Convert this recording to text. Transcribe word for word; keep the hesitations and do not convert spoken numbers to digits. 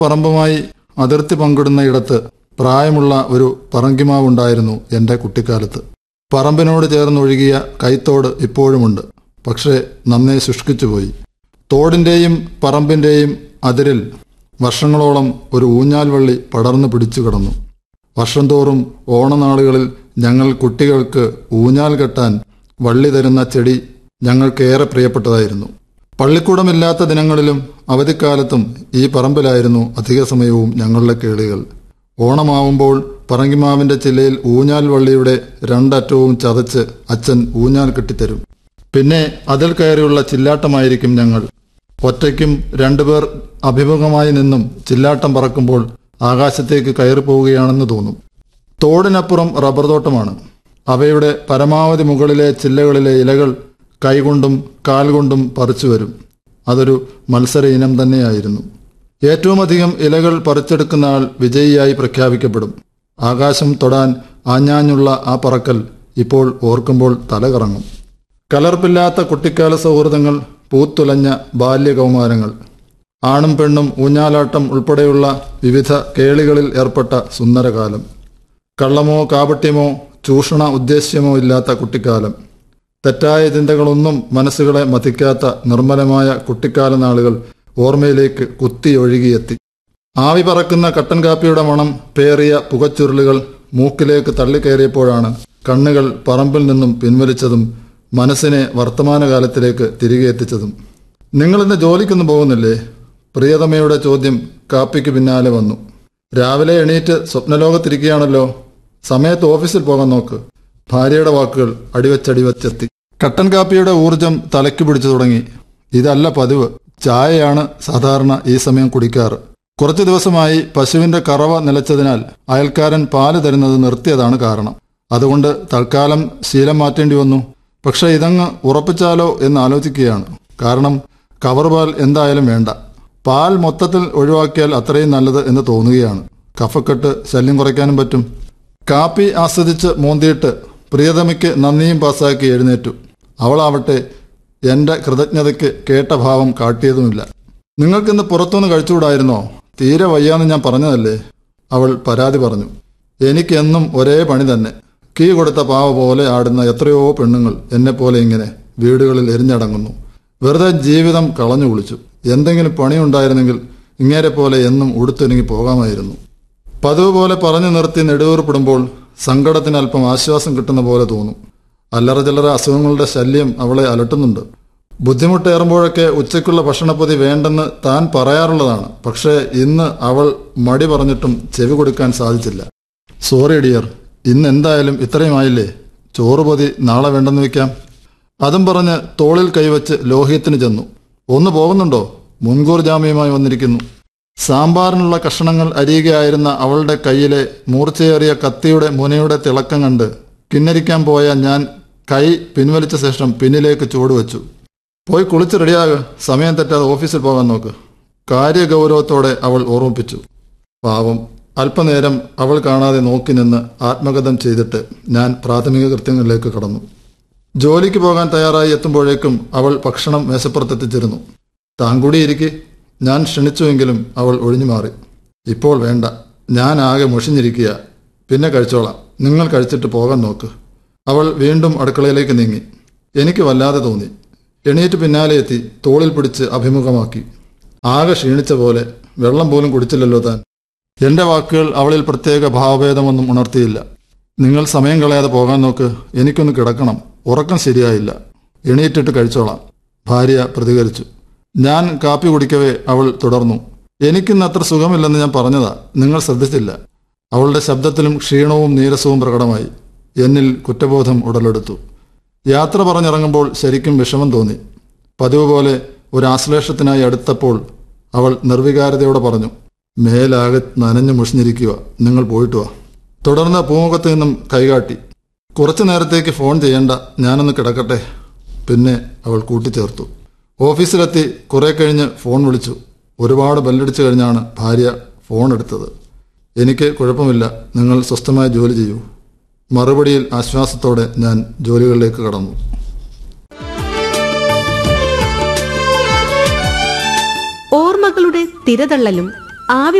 പറമ്പുമായി അതിർത്തി പങ്കിടുന്ന ഇടത്ത് പ്രായമുള്ള ഒരു പറങ്കിമാവുണ്ടായിരുന്നു എൻ്റെ കുട്ടിക്കാലത്ത്. പറമ്പിനോട് ചേർന്നൊഴുകിയ കൈത്തോട് ഇപ്പോഴുമുണ്ട്. പക്ഷേ നന്നേ ശുഷ്കിച്ചുപോയി. തോടിൻ്റെയും പറമ്പിൻ്റെയും അതിരിൽ വർഷങ്ങളോളം ഒരു ഊഞ്ഞാൽ വള്ളി പടർന്നു പിടിച്ചു കിടന്നു. വർഷം തോറും ഓണനാളുകളിൽ ഞങ്ങൾ കുട്ടികൾക്ക് ഊഞ്ഞാൽ കെട്ടാൻ വള്ളി തരുന്ന ചെടി ഞങ്ങൾക്കേറെ പ്രിയപ്പെട്ടതായിരുന്നു. പള്ളിക്കൂടമില്ലാത്ത ദിനങ്ങളിലും അവധിക്കാലത്തും ഈ പറമ്പിലായിരുന്നു അധിക സമയവും ഞങ്ങളുടെ കേളികൾ. ഓണമാവുമ്പോൾ പറങ്കിമാവിൻ്റെ ചില്ലയിൽ ഊഞ്ഞാൽ വള്ളിയുടെ രണ്ടറ്റവും ചതച്ച് അച്ഛൻ ഊഞ്ഞാൽ കെട്ടിത്തരും. പിന്നെ അതിൽ കയറിയുള്ള ചില്ലാട്ടമായിരിക്കും ഞങ്ങൾ. ഒറ്റയ്ക്കും രണ്ടുപേർ അഭിമുഖമായി നിന്നും ചില്ലാട്ടം പറക്കുമ്പോൾ ആകാശത്തേക്ക് കയറിപ്പോവുകയാണെന്ന് തോന്നും. തോടിനപ്പുറം റബ്ബർ തോട്ടമാണ്. അവയുടെ പരമാവധി മുകളിലെ ചില്ലകളിലെ ഇലകൾ കൈകൊണ്ടും കാൽകൊണ്ടും പറിച്ചു വരും. അതൊരു മത്സര ഇനം തന്നെയായിരുന്നു. ഏറ്റവും അധികം ഇലകൾ പറിച്ചെടുക്കുന്ന ആൾ വിജയിയായി പ്രഖ്യാപിക്കപ്പെടും. ആകാശം തൊടാൻ ആഞ്ഞാഞ്ഞുള്ള ആ പറക്കൽ ഇപ്പോൾ ഓർക്കുമ്പോൾ തലകറങ്ങും. കലർപ്പില്ലാത്ത കുട്ടിക്കാല സൗഹൃദങ്ങൾ, പൂത്തുലഞ്ഞ ബാല്യകൗമാരങ്ങൾ, ആണും പെണ്ണും ഊഞ്ഞാലാട്ടം ഉൾപ്പെടെയുള്ള വിവിധ കേളികളിൽ ഏർപ്പെട്ട സുന്ദരകാലം, കള്ളമോ കാപട്യമോ ചൂഷണ ഉദ്ദേശ്യമോ ഇല്ലാത്ത കുട്ടിക്കാലം, തെറ്റായ ചിന്തകളൊന്നും മനസ്സുകളെ മതിക്കാത്ത നിർമ്മലമായ കുട്ടിക്കാല നാളുകൾ ഓർമ്മയിലേക്ക് കുത്തിയൊഴുകിയെത്തി. ആവി പറക്കുന്ന കട്ടൻ കാപ്പിയുടെ മണം പേറിയ പുകച്ചുരുളുകൾ മൂക്കിലേക്ക് തള്ളിക്കയറിയപ്പോഴാണ് കണ്ണുകൾ പറമ്പിൽ നിന്നും പിൻവലിച്ചതും മനസ്സിനെ വർത്തമാനകാലത്തിലേക്ക് തിരികെ എത്തിച്ചതും. നിങ്ങളിന്ന് ജോലിക്കൊന്നും പോകുന്നില്ലേ? പ്രിയതമയുടെ ചോദ്യം കാപ്പിക്ക് പിന്നാലെ വന്നു. രാവിലെ എണീറ്റ് സ്വപ്നലോകത്തിരിക്കുകയാണല്ലോ. സമയത്ത് ഓഫീസിൽ പോകാൻ നോക്ക്. ഭാര്യയുടെ വാക്കുകൾ അടിവച്ചടിവച്ചെത്തി. കട്ടൻ കാപ്പിയുടെ ഊർജം തലയ്ക്ക് പിടിച്ചു തുടങ്ങി. ഇതല്ല പതിവ്. ചായയാണ് സാധാരണ ഈ സമയം കുടിക്കാറ്. കുറച്ചു ദിവസമായി പശുവിന്റെ കറവ നിലച്ചതിനാൽ അയൽക്കാരൻ പാല് തരുന്നത് നിർത്തിയതാണ് കാരണം. അതുകൊണ്ട് തൽക്കാലം ശീലം മാറ്റേണ്ടി വന്നു. പക്ഷെ ഇതങ്ങ് ഉറപ്പിച്ചാലോ എന്ന് ആലോചിക്കുകയാണ്. കാരണം കവർ പാൽ എന്തായാലും വേണ്ട. പാൽ മൊത്തത്തിൽ ഒഴിവാക്കിയാൽ അത്രയും നല്ലത് എന്ന് തോന്നുകയാണ്. കഫക്കെട്ട് ശല്യം കുറയ്ക്കാനും പറ്റും. കാപ്പി ആസ്വദിച്ച് മോന്തിയിട്ട് പ്രിയതമയ്ക്ക് നന്ദിയും പാസാക്കി എഴുന്നേറ്റു. അവളാവട്ടെ എൻ്റെ കൃതജ്ഞതയ്ക്ക് കേട്ട ഭാവം കാട്ടിയതുമില്ല. നിങ്ങൾക്കിന്ന് പുറത്തുനിന്ന് കഴിച്ചുകൂടായിരുന്നോ? തീരെ വയ്യാന്ന് ഞാൻ പറഞ്ഞതല്ലേ? അവൾ പരാതി പറഞ്ഞു. എനിക്കെന്നും ഒരേ പണി തന്നെ. കീ കൊടുത്ത പാവ പോലെ ആടുന്ന എത്രയോ പെണ്ണുങ്ങൾ എന്നെപ്പോലെ ഇങ്ങനെ വീടുകളിൽ എരിഞ്ഞടങ്ങുന്നു. വെറുതെ ജീവിതം കളഞ്ഞു കുളിച്ചു. എന്തെങ്കിലും പണിയുണ്ടായിരുന്നെങ്കിൽ ഇങ്ങേരെ പോലെ എന്നും ഉടുത്തൊരുങ്ങി പോകാമായിരുന്നു. പതിവ് പോലെ പറഞ്ഞു നിർത്തി നെടുവേർപ്പെടുമ്പോൾ സങ്കടത്തിന് അല്പം ആശ്വാസം കിട്ടുന്ന പോലെ തോന്നും. അല്ലറ ചില്ലറ അസുഖങ്ങളുടെ ശല്യം അവളെ അലട്ടുന്നുണ്ട്. ബുദ്ധിമുട്ടേറുമ്പോഴൊക്കെ ഉച്ചയ്ക്കുള്ള ഭക്ഷണപ്പൊതി വേണ്ടെന്ന് താൻ പറയാറുള്ളതാണ്. പക്ഷേ ഇന്ന് അവൾ മടി പറഞ്ഞിട്ടും ചെവി കൊടുക്കാൻ സാധിച്ചില്ല. സോറി ഡിയർ, ഇന്ന് എന്തായാലും ഇത്രയുമായില്ലേ. ചോറുപൊതി നാളെ വേണ്ടെന്ന് വെക്കാം. അതും പറഞ്ഞ് തോളിൽ കൈവച്ച് ലോഹ്യത്തിന് ചെന്നു. ഒന്ന് പോകുന്നുണ്ടോ? മുൻകൂർ ജാമ്യമായി വന്നിരിക്കുന്നു. സാമ്പാറിനുള്ള കഷണങ്ങൾ അരിയുകയായിരുന്ന അവളുടെ കയ്യിലെ മൂർച്ചയേറിയ കത്തിയുടെ മുനയുടെ തിളക്കം കണ്ട് കിന്നരിക്കാൻ പോയ ഞാൻ കൈ പിൻവലിച്ച ശേഷം പിന്നിലേക്ക് ചുവടുവെച്ചു. പോയി കുളിച്ച് റെഡിയാകുക. സമയം തെറ്റാതെ ഓഫീസിൽ പോകാൻ നോക്ക്. കാര്യഗൗരവത്തോടെ അവൾ ഓർമ്മിപ്പിച്ചു. പാവം. അല്പനേരം അവൾ കാണാതെ നോക്കി നിന്ന് ആത്മഗതം ചെയ്തിട്ട് ഞാൻ പ്രാഥമിക കൃത്യങ്ങളിലേക്ക് കടന്നു. ജോലിക്ക് പോകാൻ തയ്യാറായി എത്തുമ്പോഴേക്കും അവൾ ഭക്ഷണം മേശപ്പുറത്തെത്തിച്ചിരുന്നു. താൻ കൂടി ഇരിക്കെ. ഞാൻ ക്ഷണിച്ചുവെങ്കിലും അവൾ ഒഴിഞ്ഞു മാറി. ഇപ്പോൾ വേണ്ട, ഞാൻ ആകെ മുഷിഞ്ഞിരിക്കുക. പിന്നെ കഴിച്ചോളാം. നിങ്ങൾ കഴിച്ചിട്ട് പോകാൻ നോക്ക്. അവൾ വീണ്ടും അടുക്കളയിലേക്ക് നീങ്ങി. എനിക്ക് വല്ലാതെ തോന്നി. എണീറ്റ് പിന്നാലെ എത്തി തോളിൽ പിടിച്ച് അഭിമുഖമാക്കി. ആകെ ക്ഷീണിച്ച പോലെ. വെള്ളം പോലും കുടിച്ചില്ലല്ലോ താൻ. എന്റെ വാക്കുകൾ അവളിൽ പ്രത്യേക ഭാവഭേദമൊന്നും ഉണർത്തിയില്ല. നിങ്ങൾ സമയം കളയാതെ പോകാൻ നോക്ക്. എനിക്കൊന്ന് കിടക്കണം. ഉറക്കം ശരിയായില്ല. എണീറ്റിട്ട് കഴിച്ചോളാം, ഭാര്യ പ്രതികരിച്ചു. ഞാൻ കാപ്പി കുടിക്കവേ അവൾ തുടർന്നു. എനിക്കിന്ന് അത്ര സുഖമില്ലെന്ന് ഞാൻ പറഞ്ഞതാ, നിങ്ങൾ ശ്രദ്ധിച്ചില്ല. അവളുടെ ശബ്ദത്തിലും ക്ഷീണവും നീരസവും പ്രകടമായി. എന്നിൽ കുറ്റബോധം ഉടലെടുത്തു. യാത്ര പറഞ്ഞിറങ്ങുമ്പോൾ ശരിക്കും വിഷമം തോന്നി. പതിവ് പോലെ ഒരു ആശ്ലേഷത്തിനായി അടുത്തപ്പോൾ അവൾ നിർവികാരതയോടെ പറഞ്ഞു, മേലാകെ നനഞ്ഞു മുഷിഞ്ഞിരിക്കുക, നിങ്ങൾ പോയിട്ട് വാ. തുടർന്ന് പൂമുഖത്ത് നിന്നും കൈകാട്ടി. കുറച്ചു നേരത്തേക്ക് ഫോൺ ചെയ്യണ്ട, ഞാനൊന്ന് കിടക്കട്ടെ. പിന്നെ അവൾ കൂട്ടിച്ചേർത്തു. ഓഫീസിലെത്തി കുറെ കഴിഞ്ഞ് ഫോൺ വിളിച്ചു. ഒരുപാട് ബെല്ലടിച്ചു കഴിഞ്ഞാണ് ഭാര്യ ഫോൺ എടുത്തത്. എനിക്ക് കുഴപ്പമില്ല, നിങ്ങൾ സ്വസ്ഥമായി ജോലി ചെയ്യൂ. മറുപടിയിൽ ആശ്വാസത്തോടെ ഞാൻ ജോലികളിലേക്ക് കടന്നു. ഓർമ്മകളുടെ തിരതള്ളലും ആവി